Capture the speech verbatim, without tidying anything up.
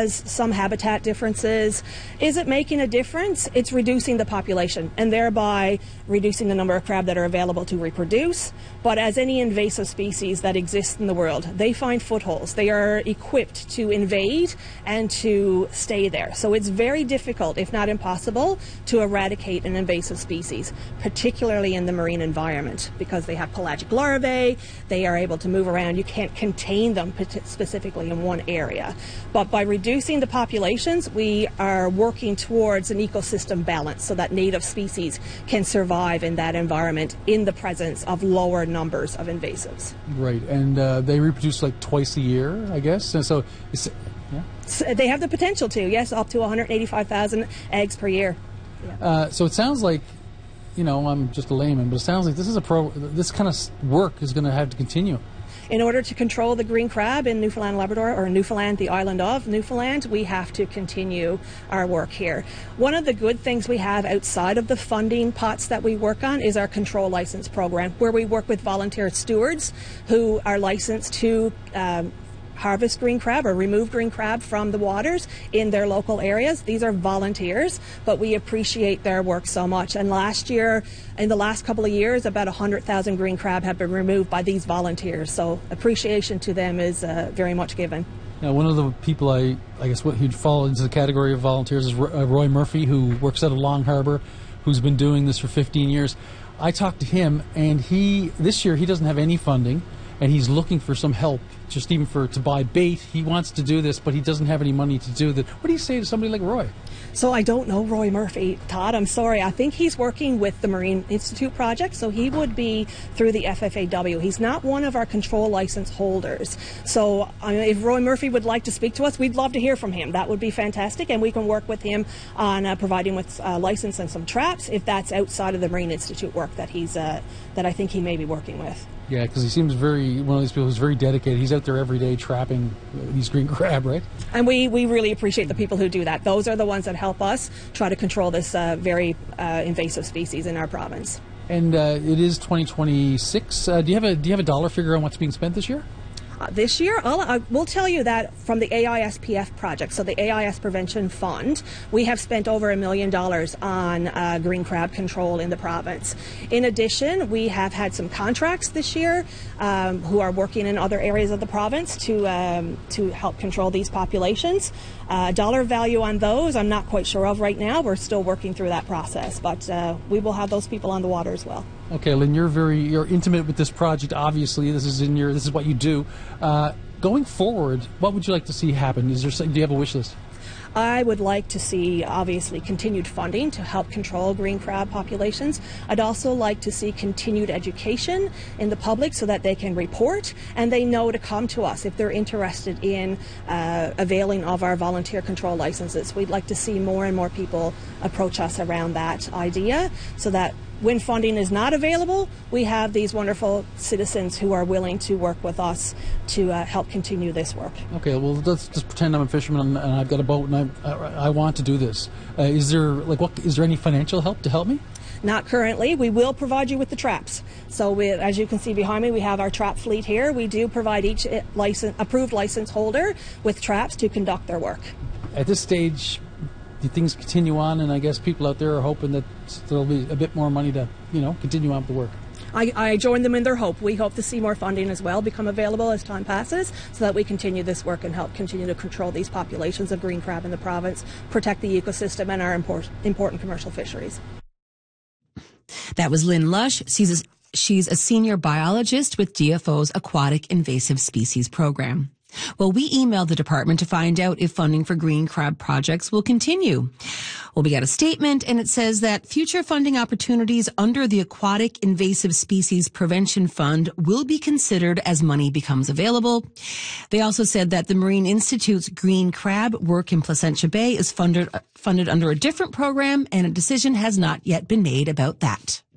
has some habitat differences. Is it making a difference? It's reducing the population and thereby reducing the number of crab that are available to reproduce. But as any invasive species that exist in the world, they find footholds. They are equipped to invade and to stay there. So it's very difficult, if not impossible, to eradicate an invasive species, particularly in the marine environment, because they have pelagic larvae, they are able to move around. You can't contain them specifically in one area. But by reducing the populations, we are working towards an ecosystem balance so that native species can survive in that environment in the presence of lower numbers of invasives. Right, and uh, they reproduce like twice a year, I guess. And so, it's, yeah. So they have the potential to, yes, up to one hundred eighty-five thousand eggs per year. Yeah. Uh, so it sounds like, you know, I'm just a layman, but it sounds like this is a pro. This kind of work is going to have to continue. In order to control the green crab in Newfoundland and Labrador, or Newfoundland, the island of Newfoundland, we have to continue our work here. One of the good things we have outside of the funding pots that we work on is our control license program, where we work with volunteer stewards who are licensed to um, harvest green crab or remove green crab from the waters in their local areas. These are volunteers, but we appreciate their work so much. And last year, in the last couple of years, about one hundred thousand green crab have been removed by these volunteers. So appreciation to them is uh, very much given. Now, one of the people I, I guess what who'd fall into the category of volunteers is Roy Murphy, who works out of Long Harbour, who's been doing this for fifteen years. I talked to him, and he this year he doesn't have any funding, and he's looking for some help, just even for to buy bait. He wants to do this, but he doesn't have any money to do that. What do you say to somebody like Roy? So I don't know Roy Murphy, Todd. I'm sorry. I think he's working with the Marine Institute project, so he would be through the F F A W. He's not one of our control license holders. So I mean, if Roy Murphy would like to speak to us, we'd love to hear from him. That would be fantastic, and we can work with him on uh, providing with uh, license and some traps if that's outside of the Marine Institute work that he's uh, that I think he may be working with. Yeah, because he seems very, one of these people who's very dedicated. He's out there every day trapping these green crab, right? And we, we really appreciate the people who do that. Those are the ones that help us try to control this uh, very uh, invasive species in our province. And uh, it is twenty twenty-six. Uh, do you have a do you have a dollar figure on what's being spent this year? Uh, this year, I'll, I will tell you that from the A I S P F project, so the A I S Prevention Fund, we have spent over a million dollars on uh, green crab control in the province. In addition, we have had some contracts this year um, who are working in other areas of the province to um, to help control these populations. Uh, dollar value on those, I'm not quite sure of right now. We're still working through that process, but uh, we will have those people on the water as well. Okay, Lynn, you're very you're intimate with this project. Obviously, this is in your this is what you do. Uh, going forward, what would you like to see happen? Is there do you have a wish list? I would like to see, obviously, continued funding to help control green crab populations. I'd also like to see continued education in the public so that they can report and they know to come to us if they're interested in uh, availing of our volunteer control licenses. We'd like to see more and more people approach us around that idea so that when funding is not available, we have these wonderful citizens who are willing to work with us to uh, help continue this work. Okay, well, let's just pretend I'm a fisherman and I've got a boat and I, I, I want to do this. Uh, is there like what? Is there any financial help to help me? Not currently. We will provide you with the traps. So we, as you can see behind me, we have our trap fleet here. We do provide each license, approved license holder with traps to conduct their work. At this stage, do things continue on, and I guess people out there are hoping that there'll be a bit more money to, you know, continue on with the work. I, I join them in their hope. We hope to see more funding as well become available as time passes so that we continue this work and help continue to control these populations of green crab in the province, protect the ecosystem and our import, important commercial fisheries. That was Lynn Lush. She's a, she's a senior biologist with D F O's Aquatic Invasive Species Program. Well, we emailed the department to find out if funding for green crab projects will continue. Well, we got a statement, and it says that future funding opportunities under the Aquatic Invasive Species Prevention Fund will be considered as money becomes available. They also said that the Marine Institute's green crab work in Placentia Bay is funded, funded under a different program, and a decision has not yet been made about that.